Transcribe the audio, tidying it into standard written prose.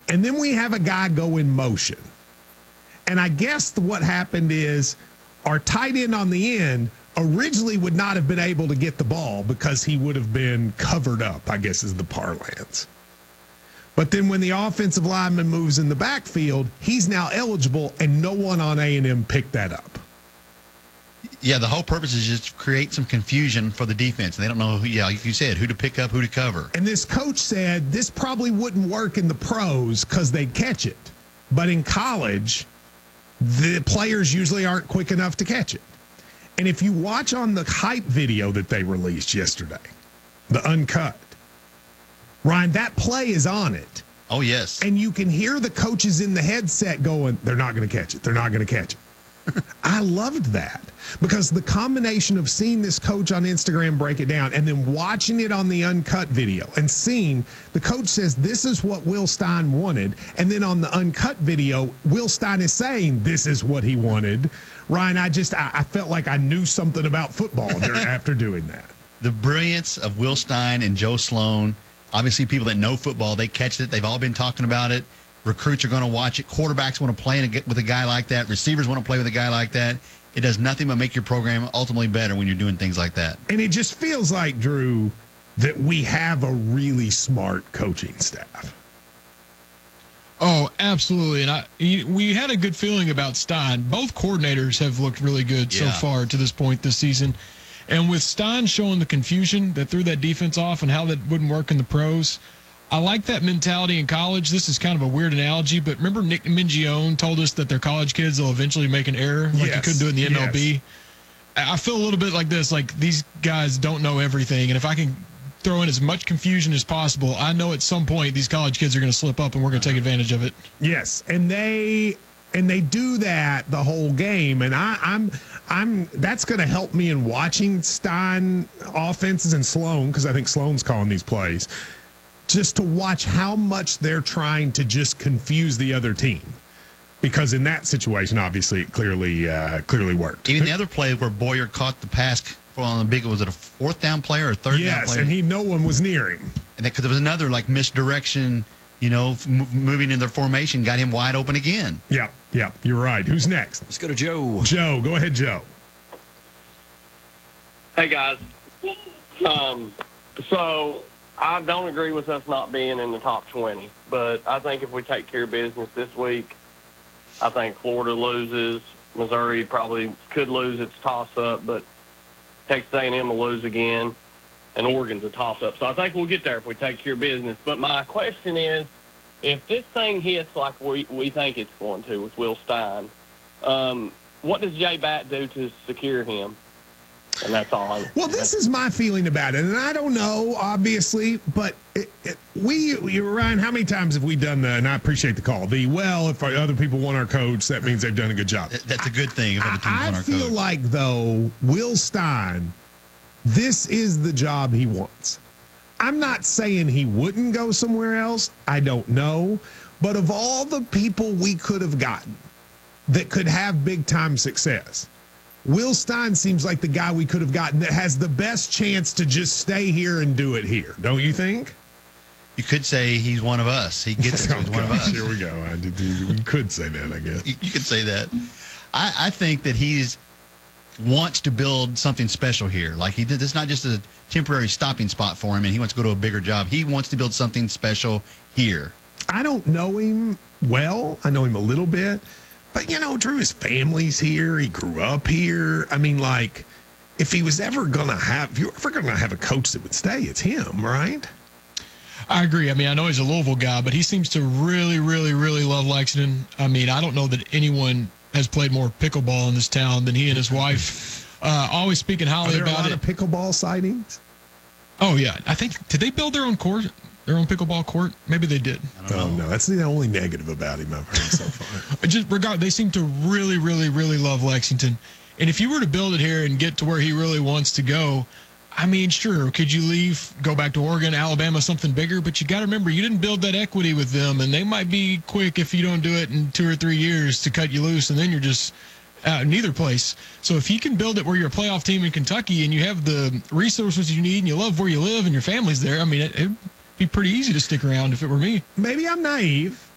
And then we have a guy go in motion. And I guess what happened is our tight end on the end originally would not have been able to get the ball because he would have been covered up, I guess is the parlance. But then when the offensive lineman moves in the backfield, he's now eligible, and no one on A&M picked that up. Yeah, the whole purpose is just to create some confusion for the defense. They don't know who, like you said, who to pick up, who to cover. And this coach said this probably wouldn't work in the pros because they'd catch it. But in college, the players usually aren't quick enough to catch it. And if you watch on the hype video that they released yesterday, the uncut, Ryan, that play is on it. Oh, yes. And you can hear the coaches in the headset going, they're not going to catch it. They're not going to catch it. I loved that because the combination of seeing this coach on Instagram break it down and then watching it on the uncut video and seeing the coach says, this is what Will Stein wanted. And then on the uncut video, Will Stein is saying, this is what he wanted. Ryan, I felt like I knew something about football after doing that. The brilliance of Will Stein and Joe Sloan. Obviously, people that know football, they catch it. They've all been talking about it. Recruits are going to watch it. Quarterbacks want to play with a guy like that. Receivers want to play with a guy like that. It does nothing but make your program ultimately better when you're doing things like that. And it just feels like, Drew, that we have a really smart coaching staff. Oh, absolutely. And we had a good feeling about Stein. Both coordinators have looked really good so far to this point this season. And with Stein showing the confusion that threw that defense off and how that wouldn't work in the pros, I like that mentality in college. This is kind of a weird analogy, but remember Nick Mingione told us that their college kids will eventually make an error like you couldn't do it in the MLB? Yes. I feel a little bit like this, like these guys don't know everything. And if I can throw in as much confusion as possible, I know at some point these college kids are going to slip up and we're going to take advantage of it. Yes, and they do that the whole game, and I'm that's going to help me in watching Stein offenses and Sloan, because I think Sloan's calling these plays, just to watch how much they're trying to just confuse the other team. Because in that situation, obviously, it clearly worked. Even the other play where Boyer caught the pass on the big, was it a fourth down play or a third down play? Yes, and no one was near him. And because there was another misdirection, moving in their formation, got him wide open again. Yeah, you're right. Who's next? Let's go to Joe. Joe, go ahead, Joe. Hey, guys. So I don't agree with us not being in the top 20, but I think if we take care of business this week, I think Florida loses. Missouri probably could lose its toss-up, but Texas A&M will lose again, and Oregon's a toss-up. So I think we'll get there if we take care of business. But my question is, if this thing hits like we think it's going to with Will Stein, what does Jay Batt do to secure him? And that's all. Well, this is my feeling about it, and I don't know, obviously, but Ryan, how many times have we done the, and I appreciate the call, if other people want our coach, that means they've done a good job. That's a good thing if other teams want our coach. I feel like, though, Will Stein, this is the job he wants. I'm not saying he wouldn't go somewhere else. I don't know. But of all the people we could have gotten that could have big-time success, Will Stein seems like the guy we could have gotten that has the best chance to just stay here and do it here. Don't you think? You could say he's one of us. He gets it. He's one of us. Here we go. We could say that, I guess. You could say that. I think that wants to build something special here. Like he did. It's not just a temporary stopping spot for him, and he wants to go to a bigger job. He wants to build something special here. I don't know him well. I know him a little bit. But, Drew, his family's here. He grew up here. I mean, if he was ever going to have a coach that would stay, it's him, right? I agree. I mean, I know he's a Louisville guy, but he seems to really, really, really love Lexington. I mean, I don't know that anyone has played more pickleball in this town than he and his wife. Always speaking highly about it. Are there a lot of pickleball sightings? Oh, yeah. I think, did they build their own court? Their own pickleball court? Maybe they did. Oh, no. That's the only negative about him I've heard so far. They seem to really, really, really love Lexington. And if you were to build it here and get to where he really wants to go, I mean, sure, could you leave, go back to Oregon, Alabama, something bigger? But you got to remember, you didn't build that equity with them, and they might be quick if you don't do it in 2 or 3 years to cut you loose, and then you're just out in either place. So if you can build it where you're a playoff team in Kentucky and you have the resources you need and you love where you live and your family's there, I mean, it'd be pretty easy to stick around if it were me. Maybe I'm naive,